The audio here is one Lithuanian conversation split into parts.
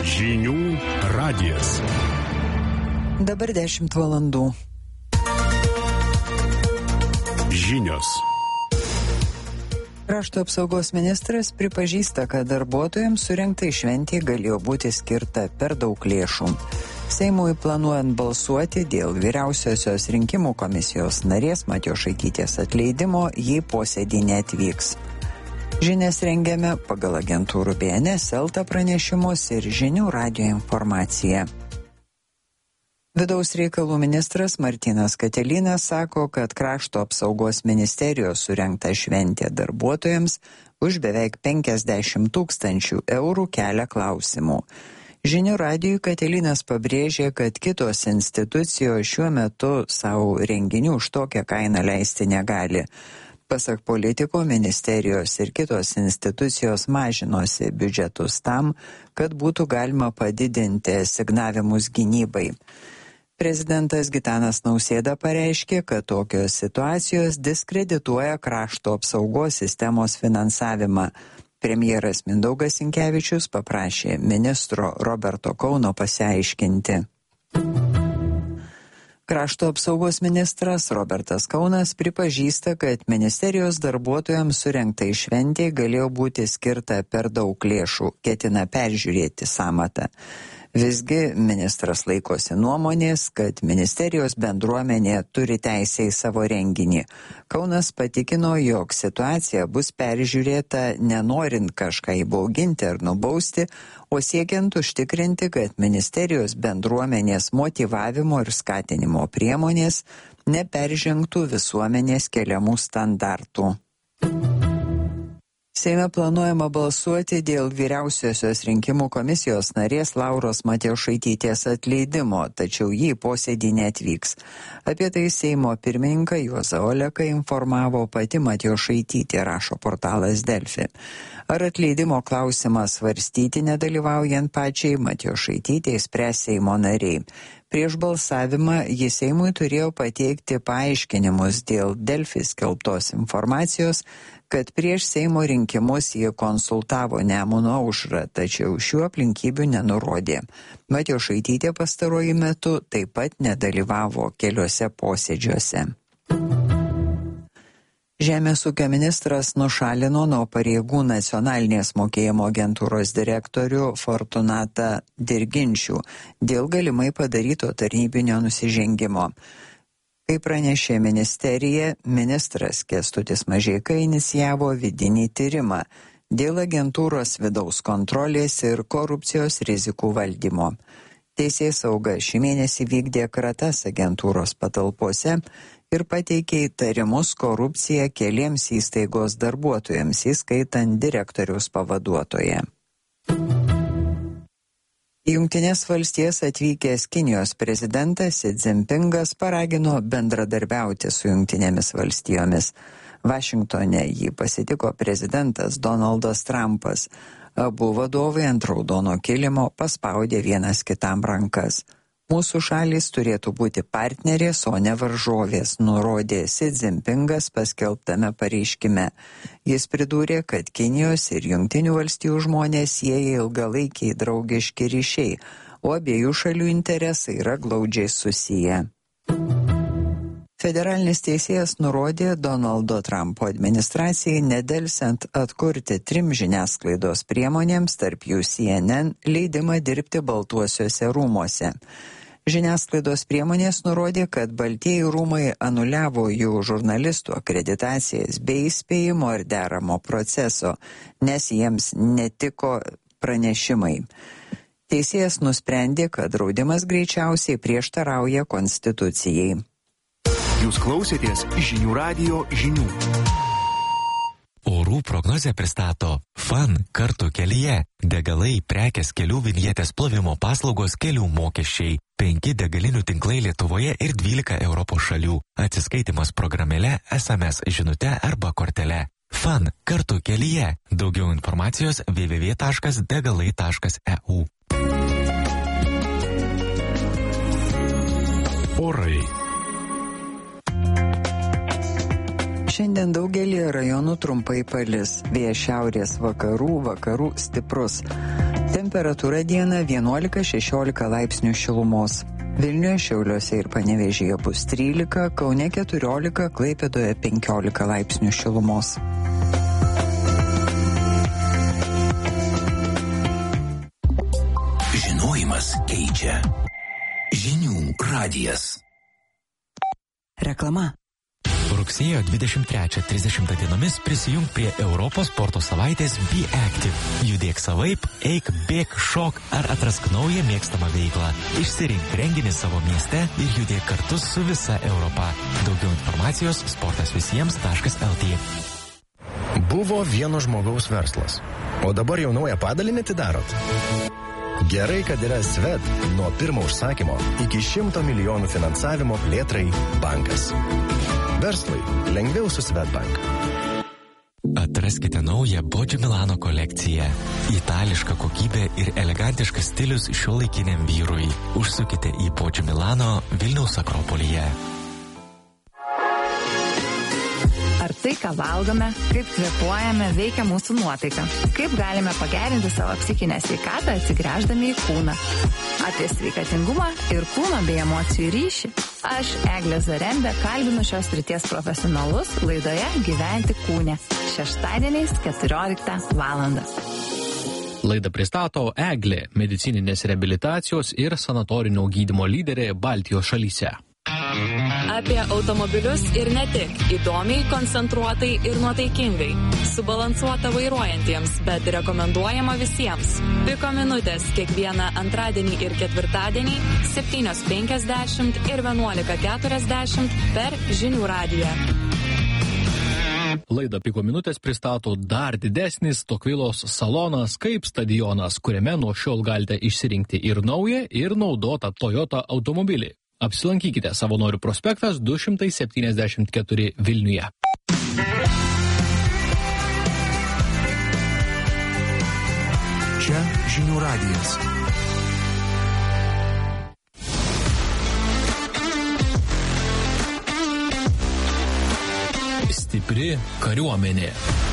Žinių radijas. Dabar 10 valandų. Žinios. Krašto apsaugos ministras pripažįsta, kad darbuotojams surengtai šventė galėjo būti skirta per daug lėšų. Seimui planuojant balsuoti dėl vyriausiosios rinkimų komisijos narės Matjošaitytės atleidimo, jei posėdį neatvyks. Žinias rengiame pagal agentūrų BNS, Elta pranešimus ir Žinių radijo informaciją. Vidaus reikalų ministras Martynas Katilinas sako, kad krašto apsaugos ministerijos surengta šventė darbuotojams už beveik 50 000 eurų kelia klausimų. Žinių radijui Katilinas pabrėžė, kad kitos institucijos šiuo metu savo renginių už tokią kainą leisti negali. Pasak politiko, ministerijos ir kitos institucijos mažinosi biudžetus tam, kad būtų galima padidinti asignavimus gynybai. Prezidentas Gitanas Nausėda pareiškė, kad tokios situacijos diskredituoja krašto apsaugos sistemos finansavimą. Premjeras Mindaugas Sinkevičius paprašė ministro Roberto Kauno pasiaiškinti. Krašto apsaugos ministras Robertas Kaunas pripažįsta, kad ministerijos darbuotojams surengtai šventei galėjo būti skirta per daug lėšų, ketina peržiūrėti sąmatą. Visgi ministras laikosi nuomonės, kad ministerijos bendruomenė turi teisę į savo renginį. Kaunas patikino, jog situacija bus peržiūrėta nenorint kažką įbauginti ar nubausti, o siekiant užtikrinti, kad ministerijos bendruomenės motyvavimo ir skatinimo priemonės neperžengtų visuomenės keliamų standartų. Seime planuojama balsuoti dėl vyriausiosios rinkimų komisijos narės Lauros Matjošaitytės atleidimo, tačiau jį posėdį neatvyks. Apie tai Seimo pirmininką Juozą Oleką informavo pati Matjošaitytė, rašo portalas Delfi. Ar atleidimo klausimą svarstyti nedalyvaujant pačiai Matjošaitytei spręs Seimo nariai. Prieš balsavimą jis Seimui turėjo pateikti paaiškinimus dėl Delfi skelbtos informacijos, kad prieš Seimo rinkimus jie konsultavo Nemuno aušrą, tačiau šių aplinkybių nenurodė. Matjošaitytė pastaruoju metu taip pat nedalyvavo keliuose posėdžiuose. Žemės ūkio ministras nušalino nuo pareigų nacionalinės mokėjimo agentūros direktorių Fortunatą Dirginčių dėl galimai padaryto tarnybinio nusižengimo. Kaip pranešė ministerija, ministras Kęstutis Mažeika inicijavo vidinį tyrimą dėl agentūros vidaus kontrolės ir korupcijos rizikų valdymo. Teisėsauga šį mėnesį vykdė kratas agentūros patalpose ir pateikė įtarimus korupciją keliems įstaigos darbuotojams, įskaitant direktoriaus pavaduotoją. Į Jungtinės valstijas atvykęs Kinijos prezidentas Si Dzinpingas paragino bendradarbiauti su Jungtinėmis valstijomis. Vašingtone jį pasitiko prezidentas Donaldas Trumpas. Abu vadovai ant raudono kilimo paspaudė vienas kitam rankas. Mūsų šalys turėtų būti partnerės, o ne varžovės, nurodė Si Dzinpingas paskelbtame pareiškime. Jis pridūrė, kad Kinijos ir Jungtinių valstijų žmonės sieja ilgalaikiai draugiški ryšiai, o abiejų šalių interesai yra glaudžiai susiję. Federalinis teisėjas nurodė Donaldo Trumpo administracijai nedelsiant atkurti 3 žiniasklaidos priemonėms, tarp jų CNN, leidimą dirbti Baltuosiuose rūmuose. Žiniasklaidos priemonės nurodė, kad Baltieji rūmai anuliavo jų žurnalistų akreditacijas bei įspėjimo ir deramo proceso, nes jiems netiko pranešimai. Teisėjas nusprendė, kad draudimas greičiausiai prieštarauja konstitucijai. Jūs klausėtės Žinių radijo žinių. Orų prognozę pristato FAN kartu kelyje. Degalai, prekės, kelių vinjetės, plovimo paslaugos, kelių mokesčiai. 5 degalinių tinklai Lietuvoje ir 12 Europos šalių. Atsiskaitimas programėle, SMS žinute arba kortele. FAN kartu kelyje. Daugiau informacijos www.degalai.eu. Orai. Šiandien daugelį rajonų trumpai palis, vėjas šiaurės vakarų stiprus. Temperatūra dieną 11-16 laipsnių šilumos. Vilniuje, Šiauliuose ir Panevėžyje bus 13, Kaune 14, Klaipėdoje 15 laipsnių šilumos. Žinojimas keičia. Žinių radijas. Reklama. Rugsėjo 23-30 dienomis prisijung prie Europos sporto savaitės Be Active. Judėk savaip, eik, bėk, šok ar atrask naują mėgstamą veiklą. Išsirink renginį savo mieste ir judėk kartu su visa Europa. Daugiau informacijos sportasvisiems.lt. Buvo vieno žmogaus verslas, o dabar jau naują padalinį atidarot. Gerai, kad yra Svet nuo pirmo užsakymo iki 100 milijonų finansavimo plėtrai bankas. Verslui lengviau su Swedbank. Atraskite naują Bodžio Milano kolekciją. Itališka kokybė ir elegantiškas stilius šiuolaikiniam vyrui. Užsukite į Bodžio Milano Vilniaus Akropolyje. Ar tai, ką valgome, kaip kvėpuojame, veikia mūsų nuotaiką? Kaip galime pagerinti savo psichinę sveikatą atsigręždami į kūną? Apie sveikatingumą ir kūno bei emocijų ryšį. Aš, Eglė Zarembė, kalbinu šios srities profesionalus laidoje Gyventi kūne. Šeštadieniais 14 valandą. Laidą pristato Eglė, medicininės reabilitacijos ir sanatorinio gydymo lyderė Baltijos šalyse. Apie automobilius ir ne tik. Įdomiai, koncentruotai ir nuotaikingai. Subalansuota vairuojantiems, bet rekomenduojama visiems. Piko minutės kiekvieną antradienį ir ketvirtadienį 7:50 ir 11:40 per Žinių radiją. Laidą Piko minutės pristato dar didesnis Tokvilos salonas kaip stadionas, kuriame nuo šiol galite išsirinkti ir naują, ir naudotą Toyota automobilį. Apsilankykite Savanorių prospektas 274 Vilniuje. Čia Žinių radijas. Stipri kariuomenė.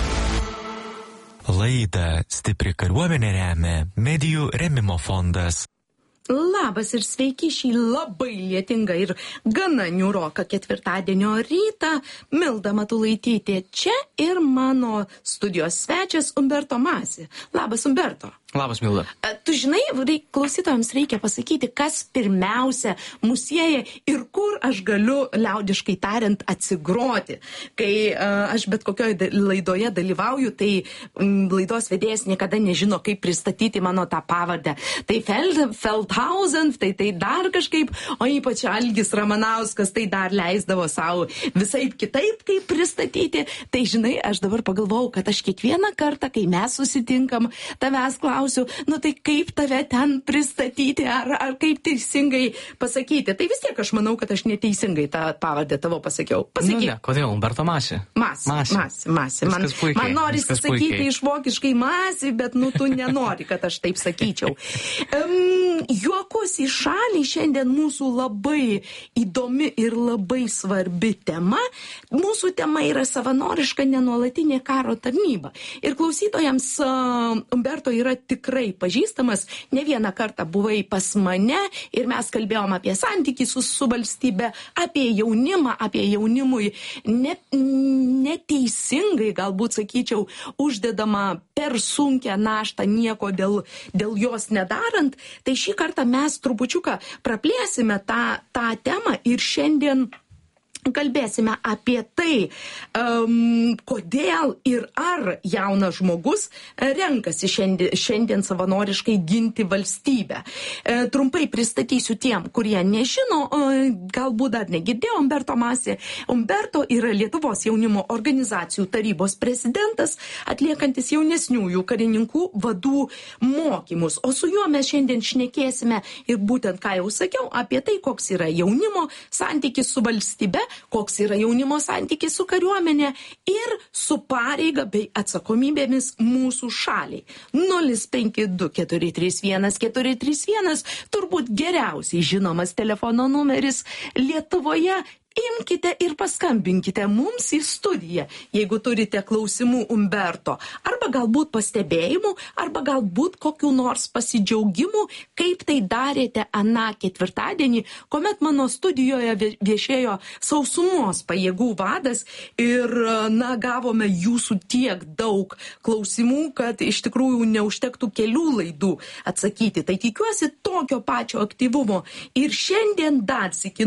Laidą Stipri kariuomenė remia Medijų rėmimo fondas. Labas ir sveiki šį labai lietingą ir gana niūroką ketvirtadienio rytą. Milda Matulaitytė čia ir mano studijos svečias Umberto Masi. Labas, Umberto. Labas, Milda. Tu žinai, klausytojams reikia pasakyti, kas pirmiausia mus sieja ir kur aš galiu, liaudiškai tariant, atsigroti. Kai aš bet kokioje laidoje dalyvauju, tai laidos vedėjas niekada nežino, kaip pristatyti mano tą pavardę. Tai Feldhausen, tai dar kažkaip, o ypač Algis Ramanauskas, tai dar leisdavo savo visaip kitaip, kaip pristatyti. Tai žinai, aš dabar pagalvojau, kad aš kiekvieną kartą, kai mes susitinkam, tavęs klausiu, nu tai kaip tave ten pristatyti, ar kaip teisingai pasakyti. Tai vis tiek aš manau, kad aš neteisingai tą pavardę tavo pasakiau. Pasakyk. Nu ne, kodėl? Umberto Masi. Masi. Man nori sakyti iš vokiškai Masi, bet tu nenori, kad aš taip sakyčiau. Juokus į šalį, šiandien mūsų labai įdomi ir labai svarbi tema. Mūsų tema yra savanoriška nenuolatinė karo tarnyba. Ir klausytojams Umberto yra tikrai pažįstamas. Ne vieną kartą buvai pas mane ir mes kalbėjom apie santykį su valstybe, apie jaunimą, apie jaunimui neteisingai, galbūt sakyčiau, uždedama per sunkią naštą nieko dėl jos nedarant. Tai šį kartą mes trupučiuką praplėsime tą temą ir šiandien kalbėsime apie tai, kodėl ir ar jaunas žmogus renkasi šiandien savanoriškai ginti valstybę. Trumpai pristatysiu tiem, kurie nežino, galbūt dar negirdėjo Umberto Masi. Umberto yra Lietuvos jaunimo organizacijų tarybos prezidentas, atliekantis jaunesniųjų karininkų vadų mokymus. O su juo mes šiandien šnekėsime ir būtent, ką jau sakiau, apie tai, koks yra jaunimo santykis su valstybe, koks yra jaunimo santykis su kariuomenė ir su pareiga bei atsakomybėmis mūsų šaliai. 052-431-431 turbūt geriausiai žinomas telefono numeris Lietuvoje imkite ir paskambinkite mums į studiją, jeigu turite klausimų Umberto, arba galbūt pastebėjimų, arba galbūt kokių nors pasidžiaugimų, kaip tai darėte aną ketvirtadienį, kuomet mano studijoje viešėjo sausumos pajėgų vadas ir, gavome jūsų tiek daug klausimų, kad iš tikrųjų neužtektų kelių laidų atsakyti. Tai tikiuosi tokio pačio aktyvumo. Ir šiandien dar sykį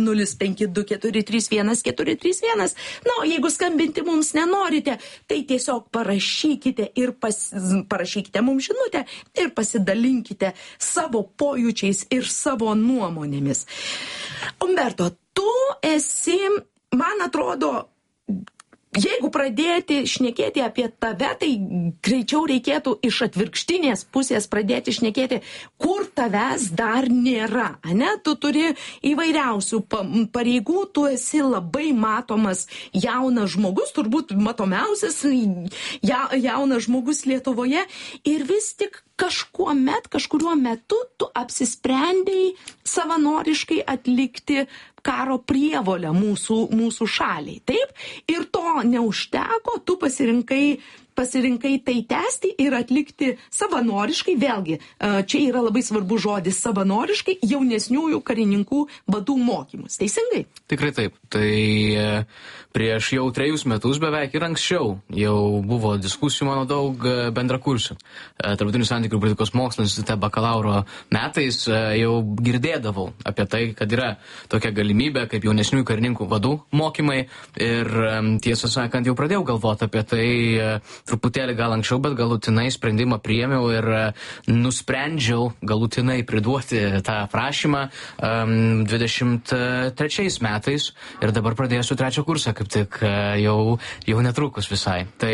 052431431. O jeigu skambinti mums nenorite, tai tiesiog parašykite mums žinutę ir pasidalinkite savo pojūčiais ir savo nuomonėmis. Umberto, tu esi, man atrodo, jeigu pradėti šnekėti apie tave, tai greičiau reikėtų iš atvirkštinės pusės pradėti šnekėti, kur tavęs dar nėra, ane? Tu turi įvairiausių pareigų, tu esi labai matomas jaunas žmogus, turbūt matomiausias jaunas žmogus Lietuvoje, ir vis tik kažkuriuo metu tu apsisprendei savanoriškai atlikti karo prievolę mūsų šaliai, taip? Ir to neužteko, tu pasirinkai tai tęsti ir atlikti savanoriškai, vėlgi, čia yra labai svarbu žodis savanoriškai, jaunesniųjų karininkų vadų mokymus. Teisingai? Tikrai taip. Tai prieš jau 3 metus beveik ir anksčiau jau buvo diskusijų, mano daug bendrakursių. Tarptautinių santykių ir politikos mokslo institute bakalauro metais jau girdėdavau apie tai, kad yra tokia galimybė kaip jaunesniųjų karininkų vadų mokymai, ir tiesą sakant jau pradėjau galvoti apie tai truputėlį gal anksčiau, bet galutinai sprendimą priėmiau ir nusprendžiau galutinai priduoti tą prašymą 23 metais, ir dabar pradėsiu 3 kursą, kaip tik jau netrukus visai. Tai